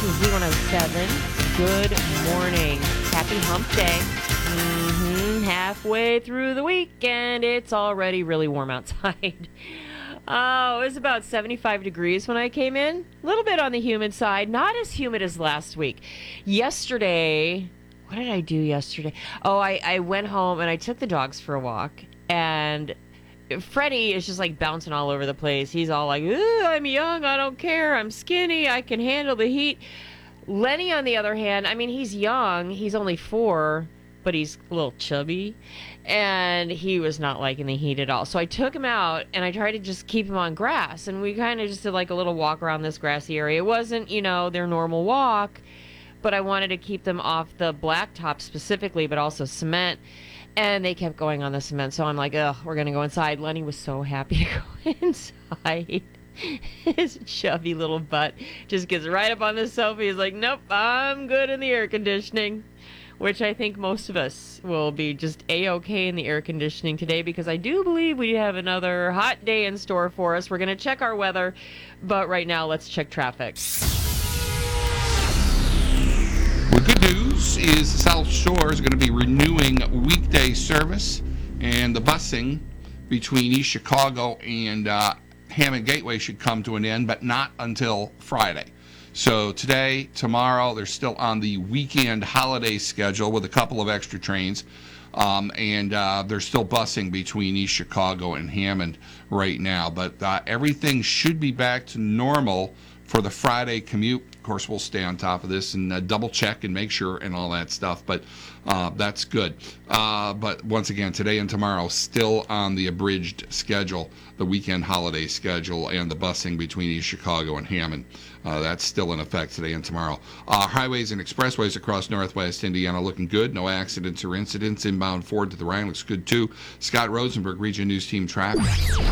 is Z107. Good morning. Happy hump day. Halfway through the week, and it's already really warm outside. Oh, it was about 75 degrees when I came in. A little bit on the humid side. Not as humid as last week. Yesterday, what did I do yesterday? Oh, I went home and I took the dogs for a walk. And Freddie is just like bouncing all over the place. He's all like, "Ooh, I'm young. I don't care. I'm skinny. I can handle the heat." Lenny, on the other hand, I mean, he's young. He's only 4, but he's a little chubby. And he was not liking the heat at all. So I took him out and I tried to just keep him on grass. And we kind of just did like a little walk around this grassy area. It wasn't, their normal walk, but I wanted to keep them off the blacktop specifically, but also cement. And they kept going on the cement. So I'm like, we're going to go inside. Lenny was so happy to go inside. His chubby little butt just gets right up on the sofa. He's like, nope, I'm good in the air conditioning. Which I think most of us will be just A-okay in the air conditioning today, because I do believe we have another hot day in store for us. We're going to check our weather, but right now let's check traffic. Well, good news is the South Shore is going to be renewing weekday service, and the busing between East Chicago and Hammond Gateway should come to an end, but not until Friday. So today, tomorrow, they're still on the weekend holiday schedule with a couple of extra trains. And they're still busing between East Chicago and Hammond right now. But everything should be back to normal for the Friday commute. Of course, we'll stay on top of this and double check and make sure and all that stuff. But that's good. But once again, today and tomorrow, still on the abridged schedule, the weekend holiday schedule, and the busing between East Chicago and Hammond. That's still in effect today and tomorrow. Highways and expressways across northwest Indiana looking good. No accidents or incidents. Inbound Ford to the Rhine looks good too. Scott Rosenberg, Region News Team Traffic.